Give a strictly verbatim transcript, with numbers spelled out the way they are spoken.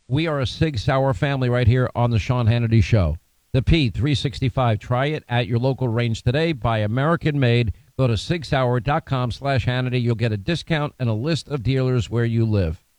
We are a Sig Sauer family right here on the Sean Hannity Show. The P three sixty-five. Try it at your local range today. Buy American made. Go to sig sauer dot com slash Hannity. You'll get a discount and a list of dealers where you live.